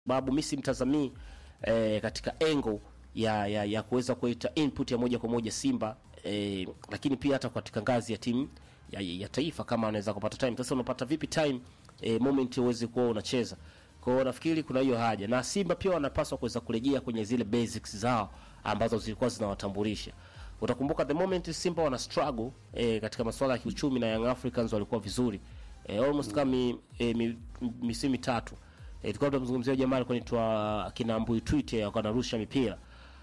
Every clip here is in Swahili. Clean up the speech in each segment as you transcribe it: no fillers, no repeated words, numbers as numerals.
sababu mimi simtazamii katika angle ya kuweza kuleta input ya moja kwa moja Simba, lakini pia hata katika ngazi ya timu ya taifa kama anaweza kupata time. Sasa unapata vipi time moment uweze kuwa unacheza? Kwa hiyo nafikiri kuna hiyo haja, na Simba pia wanapaswa kuweza kurejea kwenye zile basics zao ambazo zilikuwa zinawatambulisha. Utakumbuka the moment Simba wana struggle katika masuala ya kiuchumi na Young Africans walikuwa vizuri almost kama misimu mitatu. Tulikuwa tunazungumzia jamaa alikuwa anaitwa Kinambui Tweet akanarusha mipira.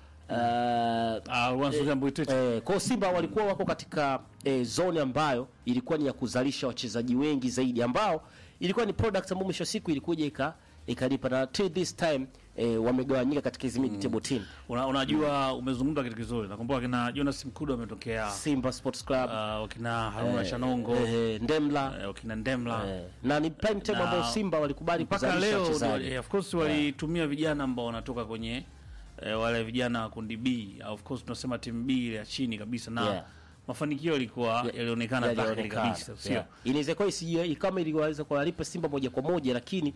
Kwa Simba walikuwa wako katika zone ambayo ilikuwa ni ya kuzalisha wachezaji wengi zaidi, ambao ilikuwa ni product ambayo mwisho siku ilikuja ikalipa, na till this time wamegawanyika katika hizo mid table team. Unajua umezungumza kitu kizuri. Nakumbuka kina Jonas Mkudu ametokea Simba Sports Club, wakina Haruna Chanongo, Ndemla, wakina Ndemla, na ni prime time ambao Simba walikubali kuzalisha wachezaji. Of course walitumia vijana ambao wanatoka kwenye wale vijana wa kundi B, of course tunasema timu B ile ya chini kabisa, na mafanikio yalikuwa yalionekana dhahiri kabisa, sio? Inaweza kuwa isije kama iliweza kuwalipa Simba moja kwa moja, lakini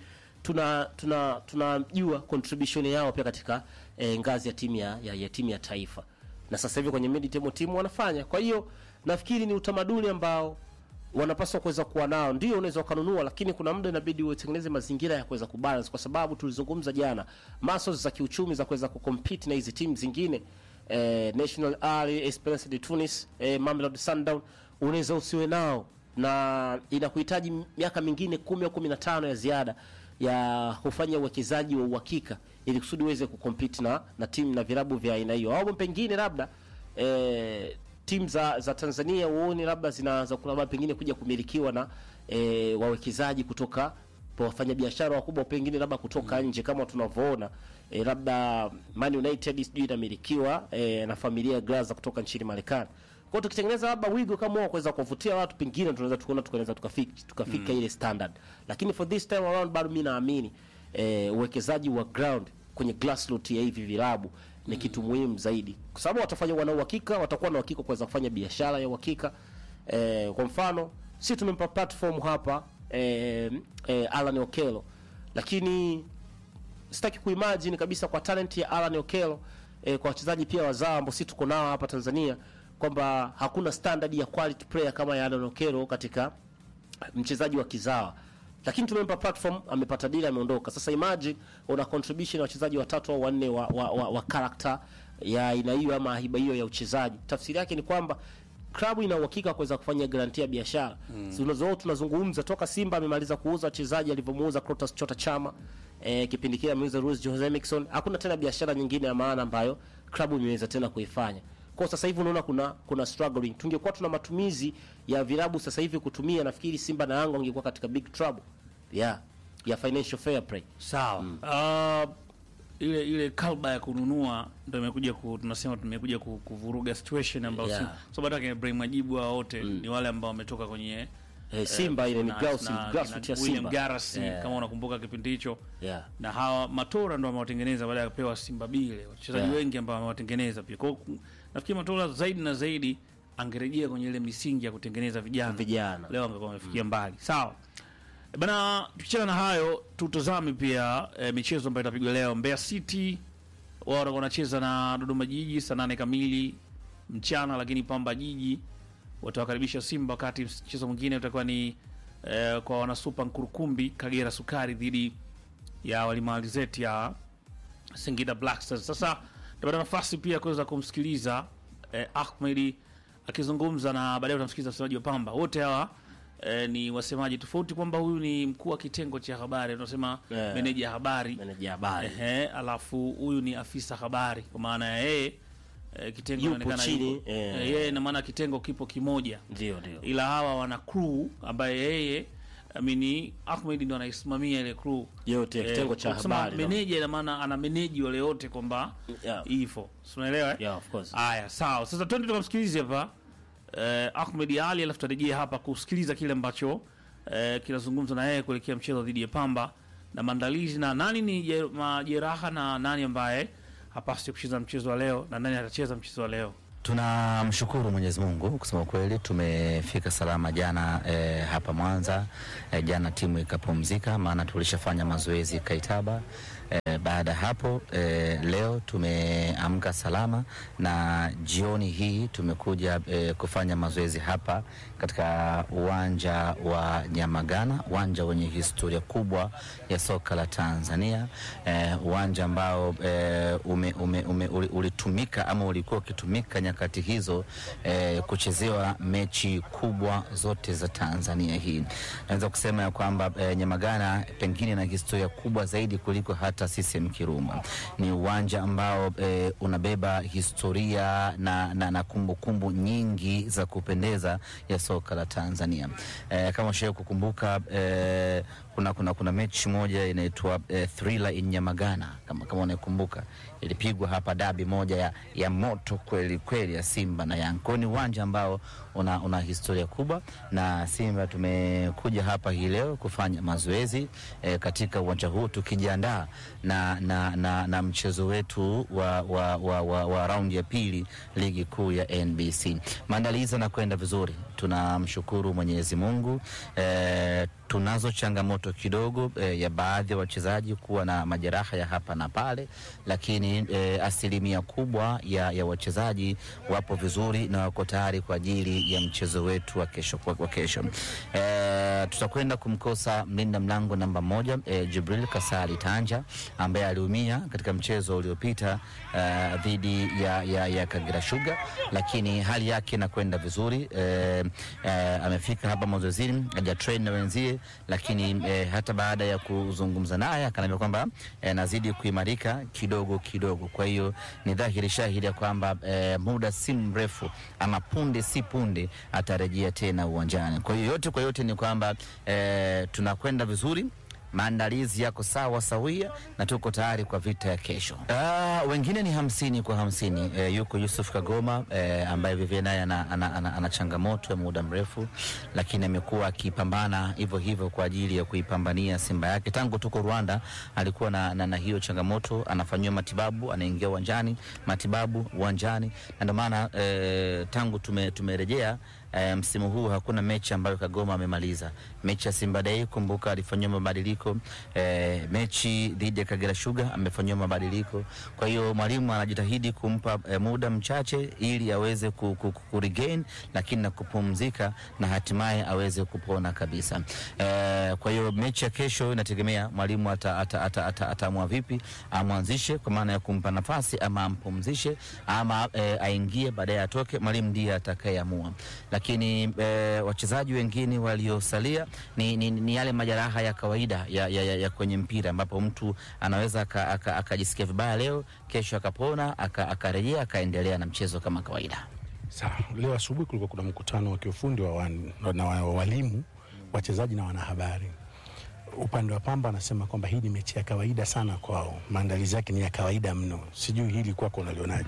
tunajua contribution yao pia katika ngazi ya timu ya taifa, na sasa hivi kwenye mid table team wanafanya. Kwa hiyo nafikiri ni utamaduni ambao wanapaswa kuweza kuwa nao. Ndio unaweza kununua, lakini kuna muda inabidi utengeneze mazingira ya kuweza kubalance, kwa sababu tulizungumza jana muscles za kiuchumi za kuweza kucompete na hizi timu zingine, National Ali, Esperance de Tunis, Mamelodi Sundowns, unaweza usiwe nao, na inakuhitaji miaka mingine 10 au 15 ya ziada ya kufanya uwekezaji wa uhakika ili kusudi uweze kucompete na timu na vilabu vya aina hiyo. Au pengine labda timu za Tanzania uone labda zinaanza kulaba pengine kuja kumilikiwa na wawekezaji kutoka kwa wafanyabiashara wakubwa, pengine labda kutoka nje, kama tunavyoona labda Man United sijui inamilikiwa na familia Glazer kutoka nchini Marekani. Kwa hiyo tukitengeneza labda wigo kama wao kuweza kuvutia watu, pengine tunaweza tukafika ile standard. Lakini for this time around bado mimi naamini uwekezaji wa ground kwenye grassroots ya hivi vilabu ni kitu muhimu zaidi, kwa sababu watafanya wana uhakika, watakuwa na uhakika kuweza kufanya biashara ya uhakika. Kwa mfano sisi tumempa platform hapa Alan Okello, lakini sitaki kuimagine kabisa kwa talent ya Alan Okello kwa wachezaji pia wazao ambao sisi tuko nao hapa Tanzania, kwamba hakuna standard ya quality player kama ya Alan Okello katika mchezaji wa kizawa, lakini tumempa platform, amepata deal, ameondoka. Sasa imagine una contribution ya wachezaji watatu au wanne wa character ya aina hiyo ama hiba hiyo ya uchezaji. Tafsiri yake ni kwamba klabu ina uhakika kuweza kufanya guarantee ya biashara. Tunazungumza toka Simba amemaliza kuuza wachezaji, alivyomuuza Clatous Chota Chama, kipindi kile ameuza Rose Jose Mixon, hakuna tena biashara nyingine ya maana ambayo klabu imeweza tena kuifanya. Kwa sasa hivi unaona kuna struggling. Tungekuwa tuna matumizi ya vilabu sasa hivi kutumia, nafikiri Simba na Yanga wangekuwa katika big trouble ya financial fair play. Sawa. Ile kalba ya kununua ndio imekuja tunasema tumekuja kuvuruga situation ambayo so baada ya Ibrahim Majibu wote ni wale ambao wametoka kwenye Simba, ile ni grassroots ya Simba Garasi, kama unakumbuka kipindi hicho. Na hawa Matora ndio wamewatengeneza baada ya kupewa Simba bile wachezaji wengi ambao wamewatengeneza pia. Kwa hiyo nafikiri Matora zaidi na zaidi angerejea kwenye ile misingi ya kutengeneza vijana. Leo angekuwa amefikia mbali. Sawa bana, tukiachana na hayo tutazame pia michezo ambayo itapigwa leo. Mbeya City wao wanacheza na Dodoma Jiji saa 8 kamili mchana, lakini Pamba Jiji watawakaribisha Simba, wakati mchezo mwingine utakuwa ni kwa wana Super Nkurukumbi Kagera Sukari dhidi ya Walimalizeti ya Singida Black Stars. Sasa tupata nafasi pia kuweza kumsikiliza Ahmed akizungumza, na baadaye utamsikiliza msemaji wa Pamba. Wote hawa ni wasemaji tofauti, kwamba huyu ni mkuu wa kitengo cha habari, tunasema meneja habari, alafu huyu ni afisa habari, kwa maana ya yeye kitengo inaonekana yeye na maana kitengo kipo kimoja, ndio ila hawa wana crew ambaye yeye Ahmed ndio anaisimamia ile crew yote kitengo cha habari. Meneja ina maana ana manage wale wote kwamba hivyo, unaelewa of course. Haya, sawa. Sasa twende tukamsikilize hapa Ahmed Ali, alafu tutarejea hapa kusikiliza kile ambacho kinazungumzwa na yeye kuelekea mchezo dhidi ya Pamba na maandalizi, na nani ni majeraha na nani ambaye hapaswi kucheza mchezo wa leo na nani atacheza mchezo wa leo. Tunamshukuru Mwenyezi Mungu, kusema kweli tumefika salama jana hapa Mwanza. Jana timu ikapumzika, maana tulishafanya mazoezi Kaitaba Baada hapo leo tumeamka salama na jioni hii tumekuja kufanya mazoezi hapa katika uwanja wa Nyamagana, uwanja wenye historia kubwa ya soka la Tanzania, uwanja ambao ulitumika ama ulikuwa ukitumika nyakati hizo kuchezewa mechi kubwa zote za Tanzania hii. Naweza kusema ya kwamba Nyamagana pengine na historia kubwa zaidi kuliko hata CCM Kirumba. Ni uwanja ambao unabeba historia na kumbukumbu nyingi za kupendeza ya soka la Tanzania. Kama ushawahi kukumbuka, kuna mechi moja inaitwa Thriller in Nyamagana, kama unakumbuka, ilipigwa hapa dabi moja ya moto kweli kweli ya Simba na Yanga. Ni uwanja ambao una historia kubwa, na Simba tumekuja hapa hii leo kufanya mazoezi katika uwanja huu tukijiandaa na mchezo wetu wa raundi ya pili ligi kuu ya NBC. Maandalizi yanakwenda vizuri, tunamshukuru Mwenyezi Mungu. Tunazo changamoto kidogo ya baadhi ya wachezaji kuwa na majeraha ya hapa na pale, lakini asilimia kubwa ya wachezaji wapo vizuri na wako tayari kwa ajili ya mchezo wetu wa kesho. Tutakwenda kumkosa mlinda mlango namba 1 Jibril Kasali Tanja, ambaye aliumia katika mchezo uliopita dhidi ya Kagera Sugar, lakini hali yake inakwenda vizuri. Amefika hapa mazoezini, hajatrain na wenzie, lakini hata baada ya kuzungumza naye akaniambia kwamba nazidi kuimarika kidogo. Kwa hiyo ni dhahiri shahidi ya kwamba muda si mrefu ama punde si punde atarejea tena uwanjani. Kwa hiyo yote kwa yote ni kwamba tunakwenda vizuri, maandalizi yako sawa sawia na tuko tayari kwa vita ya kesho. Wengine ni 50 kwa 50. Yuko Yusuf Kagoma ambaye vivyo naye ana changamoto ya muda mrefu, lakini amekuwa akipambana hivyo kwa ajili ya kuipambania Simba yake. Tangu tuko Rwanda alikuwa na hiyo changamoto, anafanywa matibabu, anaingia uwanjani, matibabu uwanjani, na ndio maana tangu tumerejea msimu huu hakuna mechi ambayo Kagoma amemaliza. Mechi ya Simba Day, kumbuka, alifanywa mabadiliko. Mechi dhidi ya Kagera Sugar amefanywa mabadiliko. Kwa hiyo mwalimu anajitahidi kumpa muda mchache ili aweze kuregain, lakini na kupumzika na hatimaye aweze kupona kabisa. Kwa hiyo mechi ya kesho inategemea mwalimu ataamua vipi, amwanzishe kwa maana ya kumpa nafasi ama ampumzishe ama aingie baadaye atoke. Mwalimu ndiye atakayeamua. Lakini wachezaji wengine waliosalia ni yale majeraha ya kawaida ya kwenye mpira, ambapo mtu anaweza akajisikia vibaya leo, kesho akapona, akarejea akaendelea na mchezo kama kawaida. Sawa, leo asubuhi kulikuwa kuna mkutano wa kiufundi na walimu, wachezaji na wanahabari. Upande wa Pamba anasema kwamba hii ni mechi ya kawaida sana kwao, maandalizi yake ni ya kawaida mno. Sijui hili kwako unalionaje?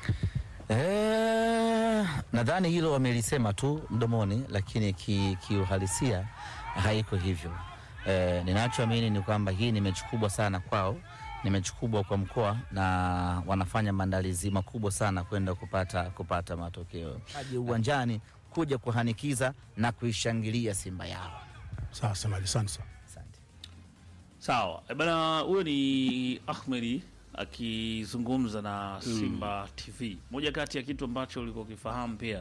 Nadhani hilo wamelisema tu mdomoni, lakini kiuhalisia haiko hivyo. Ninachoamini ni kwamba hii ni mechi kubwa sana kwao, ni mechi kubwa kwa mkoa, na wanafanya maandalizi makubwa sana kwenda kupata matokeo. Aje uwanjani kuja kuhanikiza na kuishangilia Simba yao. Sawa, asante. Asante. Sawa. Bana, huyo ni Ahmedi akizungumza na Simba TV. Moja kati ya kitu ambacho ulikuwa ukifahamu pia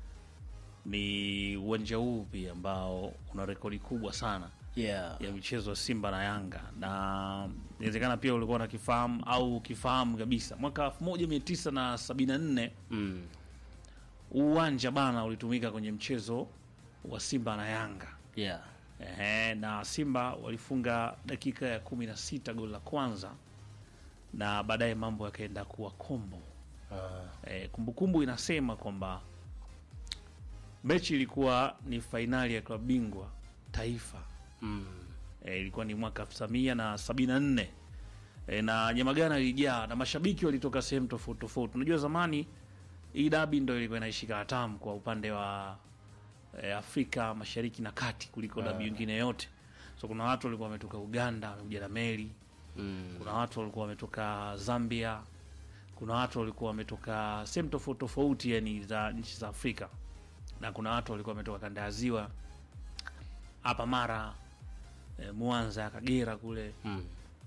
ni uwanja huu pia ambao una rekodi kubwa sana ya michezo ya Simba na Yanga, na inawezekana pia ulikuwa unakifahamu au ukifahamu kabisa. Mwaka 1974 uwanja bana ulitumika kwenye mchezo wa Simba na Yanga. Na Simba walifunga dakika ya 16 goli la kwanza, na baadaye mambo yakaenda kuwa kombo. Kumbukumbu inasema kwamba mechi ilikuwa ni fainali ya klabu bingwa taifa. Ilikuwa ni mwaka 1974. Na Nyamagana ilijaa na mashabiki walitoka sehemu tofauti. Unajua zamani hii dabi ndio ilikuwa inaishika hatamu kwa upande wa Afrika Mashariki na Kati kuliko dabi nyingine yote. So kuna watu walikuwa wametoka Uganda, wamekuja na meli. Kuna watu walikuwa wametoka Zambia. Kuna watu walikuwa wametoka sehemu tofauti yani za nchi za Afrika. Na kuna watu walikuwa wametoka kanda ya Ziwa hapa Mara, Mwanza, Kagera kule.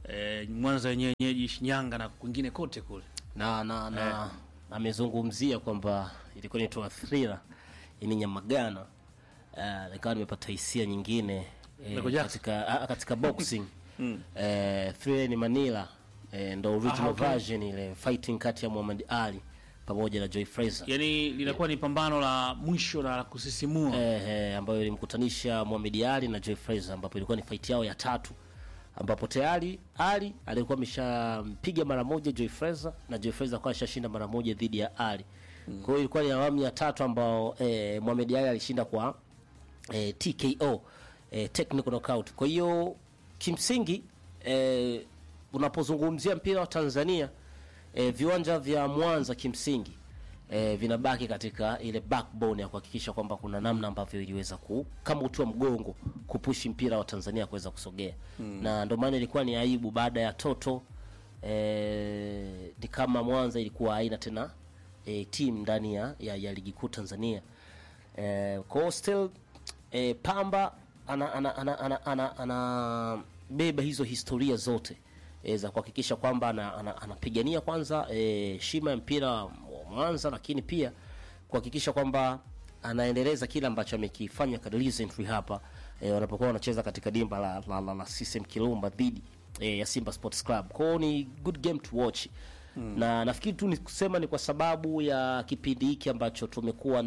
Mwanza wenyeji Shinyanga na kwingine kote kule. Na amezungumzia kwamba ilikuwa ni toa thriller ni Nyamagana. Nikawa nimepata hisia nyingine katika boxing. Thriller ni Manila, ndo original version ile fighting kati ya Muhammad Ali pamoja na Joy Frazier. Yaani linakuwa ni pambano la mwisho la kusisimua. Ambayo ilimkutanisha Muhammad Ali na Joy Frazier, ambapo ilikuwa ni fight yao ya 3, ambapo tayari Ali alikuwa ameshampiga mara moja Joy Frazier na Joy Frazier kwa ashashinda mara moja dhidi ya Ali. Kwa hiyo ilikuwa ni awamu ya 3 ambao Muhammad Ali alishinda kwa TKO, technical knockout. Kwa hiyo kimsingi unapozungumzia mpira wa Tanzania, viwanja vya Mwanza kimsingi vinabaki katika ile backbone ya kuhakikisha kwamba kuna namna ambavyo iliweza kama uti wa mgongo kupushi mpira wa Tanzania kuweza kusogea. Na ndio maana ilikuwa ni aibu baada ya Toto ni kama Mwanza ilikuwa haina tena team ndani ya ligi kuu Tanzania. Kwa still Pamba ana beba hizo historia zote za kuhakikisha kwamba anapigania kwanza shima ya mpira wa Mwanza, lakini pia kuhakikisha kwamba anaendeleza kile ambacho amekifanya recently hapa wanapokuwa wanacheza katika dimba la CCM Kirumba dhidi ya Simba Sports Club. Kwa ni good game to watch. Na nafikiri tu ni kusema ni kwa sababu ya kipindi hiki ambacho tumekuwa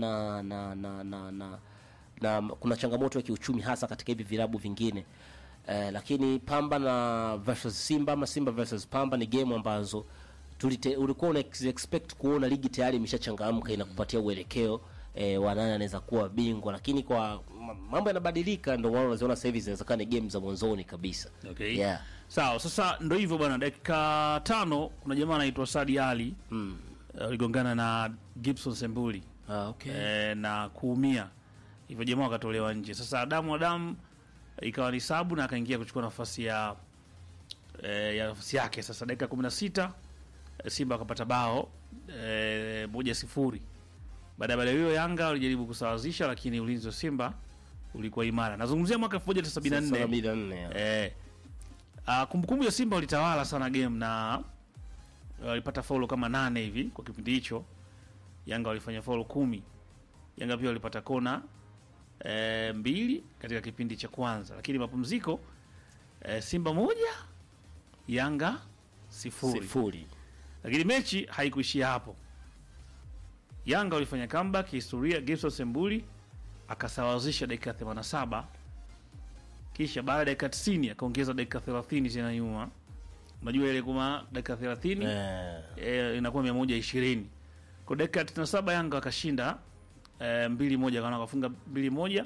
na kuna changamoto ya kiuchumi hasa katika hivi vilabu vingine. Lakini Pamba na versus Simba ama Simba versus Pamba ni game ambazo ulikuwa una expect kuona ligi tayari imeshachangamka, inakupatia uelekeo wa nani anaweza kuwa bingwa, lakini kwa mambo yanabadilika, ndio wao wanaziona sasa hivi zinawezekana game za mwanzoni kabisa. Okay. Yeah. Sawa, sasa ndio hivyo bwana, dakika 5 kuna jamaa anaitwa Sadi Ali aligongana na Gibson Sembuli. Okay. Na kuumia. Hivyo jamaa akatolewa nje. Sasa Adamu ikawa ni sabu na akaingia kuchukua nafasi ya nafasi yake. Sasa dakika 16 Simba akapata bao 1-0. Baada hiyo Yanga walijaribu kusawazisha, lakini ulinzi wa Simba ulikuwa imara. Nazungumzia mwaka 1974. Kumbukumbu ya Simba walitawala sana game na walipata faulo kama 8 hivi kwa kipindi hicho. Yanga walifanya faulo 10. Yanga pia walipata kona 2 katika kipindi cha kwanza, lakini mapumziko Simba 1 Yanga 0. Lakini mechi haikuishia hapo. Yanga walifanya comeback historia, Gibson Sembuli akasawazisha dakika 87. Kisha baada ya dakika 90 akaongeza dakika 30 tena nyuma. Unajua ile kama dakika 30 inakuwa 120. Kwa dakika 97 Yanga akashinda 2-1, kana kafunga 2-1.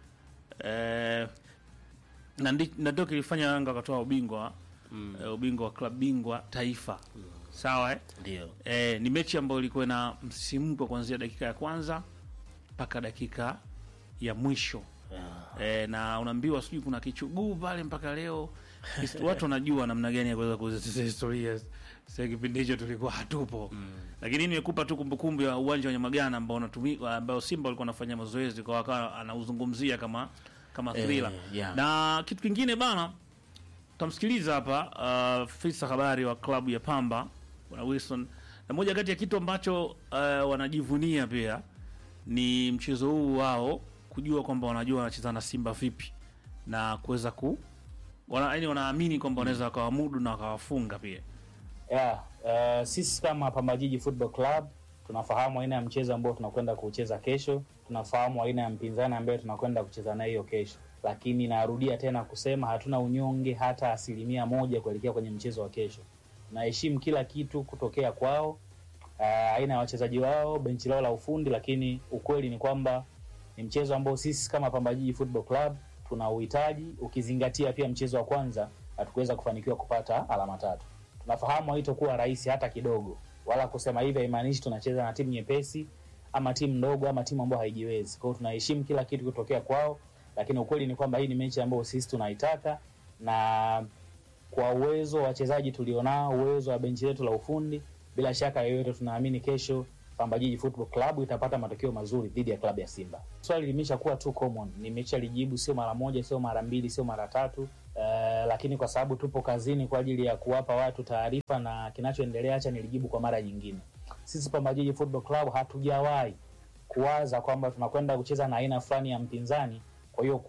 Na ndio kilifanya Yanga akatoa ubingwa ubingwa wa klabu bingwa taifa. Sawa Ndio. Ni mechi ambayo ilikuwa na msisimko kuanzia dakika ya kwanza mpaka dakika ya mwisho. Na unaambiwa sijui kuna kichuguu pale mpaka leo. Watu wanajua namna gani ya kuweza kuzitisha historia. Sasa kipindi hicho tulikuwa hatupo. Lakini nimekupa tu kumbukumbu ya uwanja wa Nyamagana ambao unatumika, ambao Simba walikuwa wanafanya mazoezi, kwa wakawa anauzungumzia kama thriller. Na kitu kingine bana, tutamsikiliza hapa afisa habari wa klabu ya Pamba Bwana Wilson, na moja kati ya kitu ambacho wanajivunia pia ni mchezo huu wao, kujua kwamba wanajua wanacheza na Simba vipi na kuweza wanaamini kwamba wanaweza wakawamudu na wakawafunga pia. Sisi kama Pamba Jiji Football Club tunafahamu aina ya mchezo ambao tunakwenda kucheza kesho, tunafahamu aina ya mpinzani ambaye tunakwenda kucheza naye hiyo kesho. Lakini narudia tena kusema hatuna unyonge hata 1% kuelekea kwenye mchezo wa kesho. Naheshimu kila kitu kutokea kwao, aina ya wachezaji wao, benchi lao la ufundi, lakini ukweli ni kwamba ni mchezo ambao sisi kama Pamba Jiji Football Club tunauhitaji, ukizingatia pia mchezo wa kwanza hatukuweza kufanikiwa kupata alama 3. Tunafahamu haitakuwa rahisi hata kidogo, wala kusema hivi haimaanishi tunacheza na timu nyepesi ama timu ndogo ama timu ambayo haijiwezi. Kwa hiyo tunaheshimu kila kitu kutokea kwao, lakini ukweli ni kwamba hii ni mechi ambayo sisi tunaitaka, na kwa uwezo wa wachezaji tulionao, uwezo wa benchi letu la ufundi, bila shaka yoyote tunaamini kesho Pamba Jiji Football Club itapata matokeo mazuri dhidi ya klabu ya Simba. Swali limesha kuwa too common. Nimeshalijibu sio mara moja, sio mara mbili, sio mara tatu. lakini kwa sababu tupo kazini kwa ajili ya kuwapa watu taarifa na kinachoendelea, acha nilijibu kwa mara nyingine. Sisi Pamba Jiji Football Club hatujawahi kuwaza kwamba tunakwenda kucheza na aina fulani ya mpinzani, kwa hiyo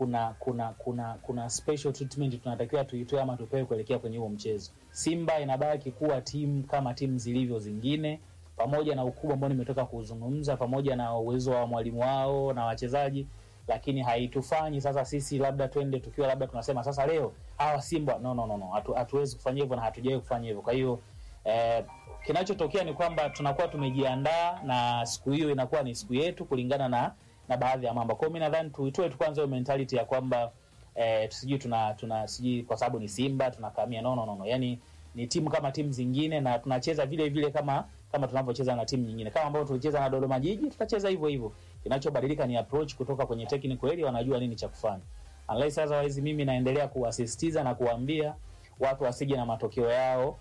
kuna special treatment tunatakiwa tuitoe ama tupewe kuelekea kwenye huo mchezo. Simba inabaki kuwa timu kama timu zilivyo zingine, pamoja na ukubwa ambao nimetoka kuzungumza, pamoja na uwezo wa mwalimu wao na wachezaji, lakini haitufanyi sasa sisi labda twende tukiwa labda tunasema sasa leo hawa Simba no. Hatuwezi kufanya hivyo na hatujawahi kufanya hivyo. Kwa hiyo kinachotokea ni kwamba tunakuwa tumejiandaa na siku hiyo inakuwa ni siku yetu kulingana na baadhi ya mambo. Kwa hiyo mimi nadhani tuitoe tu kwanza hiyo mentality ya kwamba tusijui sijui kwa sababu ni Simba tunakamia. No. Yaani ni timu kama timu zingine na tunacheza vile vile kama tunavyocheza na timu nyingine. Kama ambao tulicheza na Dodoma Jiji tutacheza hivyo hivyo. Kinachobadilika ni approach kutoka kwenye technical area, wanajua nini cha kufanya. Unless otherwise mimi naendelea kuwasisitiza na kuambia watu wasije na matokeo yao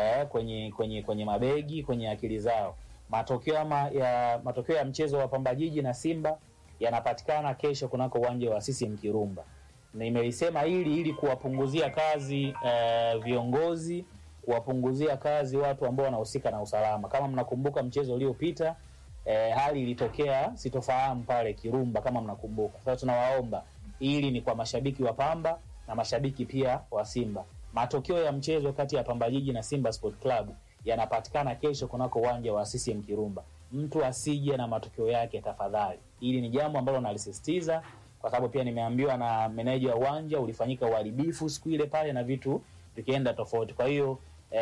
kwenye mabegi, kwenye akili zao. Matokeo ya mchezo wa Pamba Jiji na Simba yanapatikana kesho kunako uwanja wa CCM Kirumba. Nimelisema ili kuwapunguzia kazi viongozi, kuwapunguzia kazi watu ambao wanahusika na usalama. Kama mnakumbuka mchezo uliopita hali ilitokea sitofahamu pale Kirumba kama mnakumbuka. Sasa tunawaomba, ili ni kwa mashabiki wa Pamba na mashabiki pia wa Simba. Matokeo ya mchezo kati ya Pamba Jiji na Simba Sport Club yanapatikana kesho kunako uwanja wa CCM Kirumba. Mtu asije na matokeo yake tafadhali. Hili ni jambo ambalo nalisisitiza kwa sababu pia nimeambiwa na meneja wa uwanja ulifanyika uharibifu siku ile pale na vitu vikienda tofauti. Kwa hiyo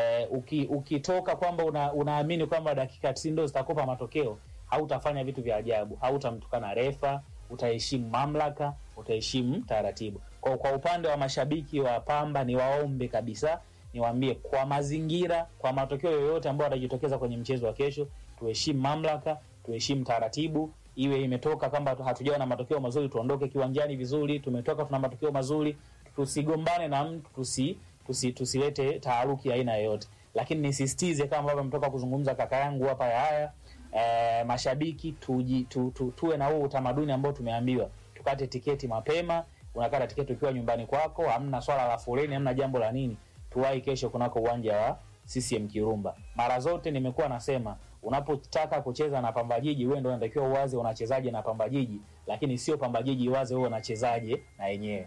ukitoka kwamba unaamini kwamba dakika 90 ndio zitakupa matokeo, hautafanya vitu vya ajabu, hautamtukana refa, utaheshimu mamlaka, utaheshimu taratibu. Kwa upande wa mashabiki wa Pamba ni waombe kabisa, niwaambie kwa mazingira, kwa matokeo yoyote ambayo yatajitokeza kwenye mchezo wa kesho, tuheshimu mamlaka, tuheshimu taratibu. Iwe imetoka kwamba hatujawa na matokeo mazuri, tuondoke kiwanjani vizuri. Tumetoka tuna matokeo mazuri, tusigombane na mtu, tusilete taharuki aina yoyote. Lakini nisisitize kama ambavyo mtoka kuzungumza kaka yangu hapa haya, mashabiki tuwe na huo utamaduni ambao tumeambiwa. Tukate tiketi mapema. Unakata tiketi ukiwa nyumbani kwako, hamna swala la foleni, hamna jambo la nini. Tuwai kesho kunako uwanja wa CCM Kirumba. Mara zote nimekuwa nasema unapotaka kucheza na Pamba Jiji wewe ndio unatakiwa uwaze unachezaje na Pamba Jiji, lakini sio Pamba Jiji uwaze wewe unachezaje na yenyewe.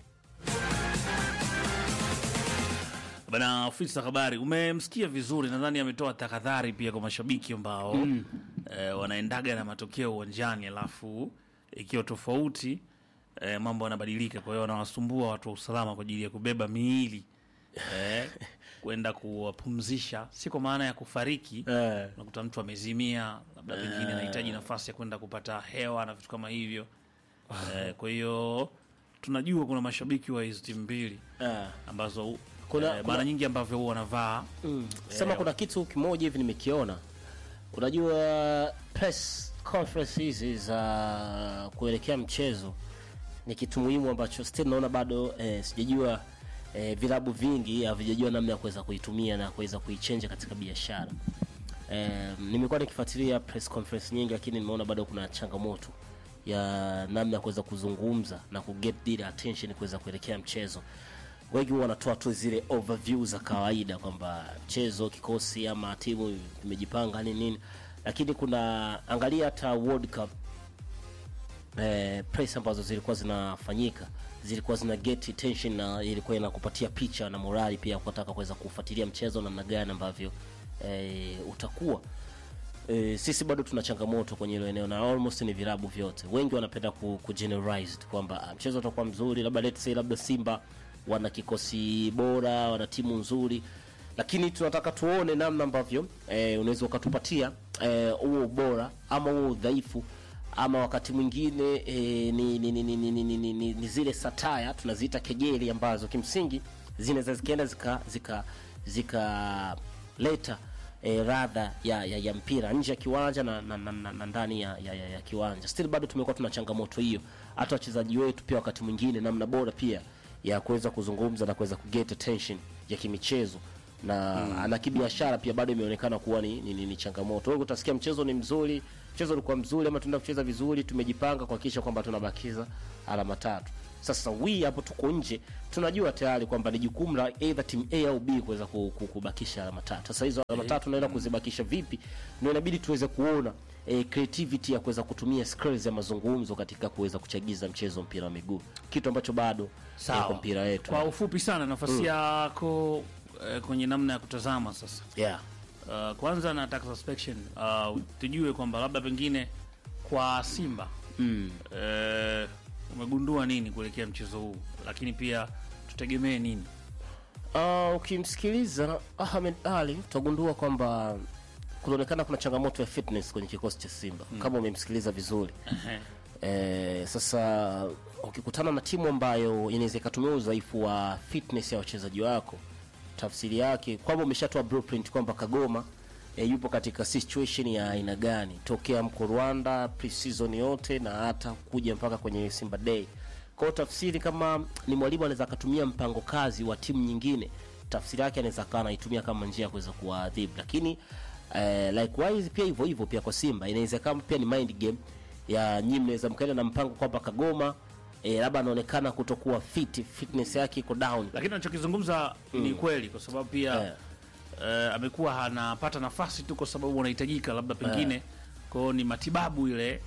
Bana, ofisa habari umemsikia vizuri, nadhani ametoa tahadhari pia kwa mashabiki ambao wanaendaga na matokeo uwanjani alafu ikiwa tofauti mambo yanabadilika. Kwa hiyo wanawasumbua watu wa usalama kwa ajili ya kubeba miili kwenda kuwapumzisha, si kwa maana ya kufariki. Unakuta mtu amezimia, labda pengine anahitaji nafasi ya kwenda kupata hewa na vitu kama hivyo. Kwa hiyo tunajua kuna mashabiki wa hizo timu mbili ambazo mara nyingi ambavyo huwa wanavaa sema kuna kitu kimoja hivi nimekiona. Unajua press conference hizi za kuelekea mchezo ni kitu muhimu ambacho still naona bado sijajua vilabu vingi havijajua namna ya kuweza kuitumia na kuweza kuichange katika biashara. Nimekuwa nikifuatilia press conference nyingi, lakini nimeona bado kuna changamoto ya namna ya kuweza kuzungumza na kuget the attention kuweza kuelekea mchezo. Wengi wanatoa tu zile overview za kawaida kwamba mchezo, kikosi ama timu imejipanga nini, lakini kuna angalia hata World Cup press ambazo zilikuwa zinafanyika, zilikuwa zina get attention na ilikuwa inakupatia picha na morali pia kutaka kuweza kufuatilia mchezo namna gani ambavyo utakuwa. Sisi bado tuna changamoto kwenye ile eneo na almost ni vilabu vyote. Wengi wanapenda kugeneralize kwamba mchezo utakuwa mzuri, labda let's say labda Simba wana kikosi bora, wana timu nzuri, lakini tunataka tuone namna ambavyo unaweza ukatupatia huo bora ama huo udhaifu, ama wakati mwingine ni zile satire tunaziita kejeli ambazo kimsingi zinaweza zikaenda zika leta radha ya mpira nje ya kiwanja na ndani ya kiwanja. Still bado tumekuwa tuna changamoto hiyo. Hata wachezaji wetu pia wakati mwingine namna bora pia ya kuweza kuzungumza na kuweza kuget attention ya kimichezo na kibiashara pia bado imeonekana kuwa ni changamoto. Wewe utasikia mchezo ni mzuri, mchezo ulikuwa mzuri ama tunaenda kucheza vizuri, tumejipanga kuhakikisha kwamba tunabakiza alama 3. Sasa hapo tuko nje, tunajua tayari kwamba ni jukumu la either team A au B kuweza kubakisha alama 3. Sasa hizo alama 3 tunaenda kuzibakisha vipi? Ndio inabidi tuweze kuona creativity ya kuweza kutumia skills ya mazungumzo katika kuweza kuchagiza mchezo mpira wa miguu, kitu ambacho bado kwa mpira wetu. Kwa ufupi sana nafasi yako kwenye namna ya kutazama sasa. Kwanza nataka suspension tujue kwamba labda pengine kwa Simba umegundua nini kuelekea mchezo huu, lakini pia tutegemee nini? Ukimsikiliza Ahmed Ali utagundua kwamba kunaonekana kuna changamoto ya fitness kwenye kikosi cha Simba kama umemsikiliza vizuri. Sasa ukikutana na timu ambayo inaweza kutumia udhaifu wa fitness ya wachezaji wako, tafsiri yake kwamba umeshatoa blueprint kwamba Kagoma yupo katika situation ya aina gani tokea mko Rwanda pre-season yote na hata kuja mpaka kwenye Simba Day. Kwa tafsiri kama ni mwalimu anaweza kutumia mpango kazi wa timu nyingine, tafsiri yake anaweza kana itumia kama njia ya kuweza kuadhibu. Lakini likewise pia hivyo pia kwa Simba inaweza kama pia ni mind game ya nyinyi mnaweza mkaenda na mpango kwamba Kagoma labda anaonekana kutokuwa fitness yake iko down. Lakini anachokizungumza ni kweli kwa sababu pia amekuwa anapata nafasi tu kwa sababu anahitajika labda pengine kwao ni matibabu ile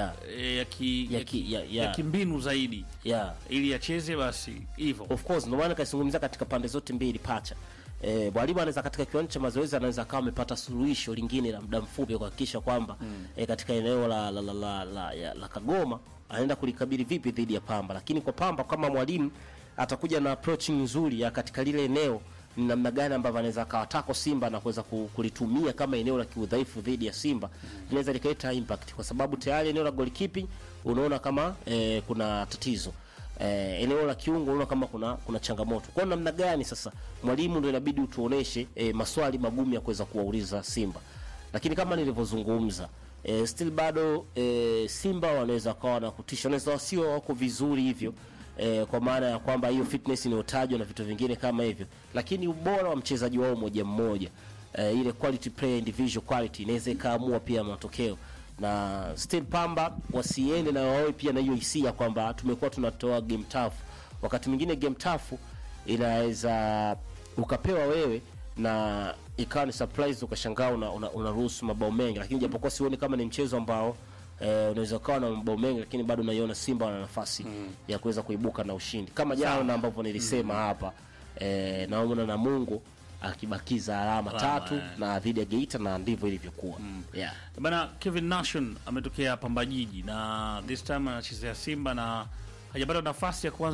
ya kimbinu zaidi ili acheze basi hivyo. Of course ndio maana kaizungumzia katika pande zote mbili pacha. Mwalimu anaweza katika kiwanja cha mazoezi anaweza kama amepata suluhisho lingine la muda mfupi kuhakikisha kwamba katika eneo la Kagoma anaenda kulikabili vipi dhidi ya Pamba. Lakini kwa Pamba kama mwalimu atakuja na approach nzuri ya katika lile eneo ni namna gani ambavyo anaweza kawatako Simba na kuweza kulitumia kama eneo la kiudhaifu dhidi ya Simba, inaweza likaleta impact kwa sababu tayari eneo la goalkeeping unaona kama kuna tatizo. Eneo la kiungo unaona kama kuna changamoto. Kwa namna gani sasa mwalimu ndio inabidi utuoneshe maswali magumu ya kuweza kuwauliza Simba. Lakini kama nilivyozungumza still bado Simba wanaweza kawa na kutisha, wanaweza sio wako vizuri hivyo kwa maana ya kwamba hiyo fitness inayotajwa na vitu vingine kama hivyo, lakini ubora wa mchezaji wao mmoja ile quality player individual quality inaweza ikaamua pia matokeo. Na still Pamba wasiende na wao pia na hiyo hisia kwamba tumekuwa tunatoa game tough. Wakati mwingine game tough inaweza ukapewa wewe na ikawa ni surprise ukashangaa unaruhusu mabao mengi, lakini japokuwa sioni kama ni mchezo ambao unaweza kuwa na mabao mengi, lakini bado naiona Simba wana nafasi ya kuweza kuibuka na ushindi kama jana na ambavyo nilisema hapa naona na Mungu akibakiza alama 3 na dhidi ya Geita, na ndivyo ilivyokuwa. Bana, Kevin Nation ametokea Pamba Jiji na this time anachezea Simba na hajapata nafasi ya kuanza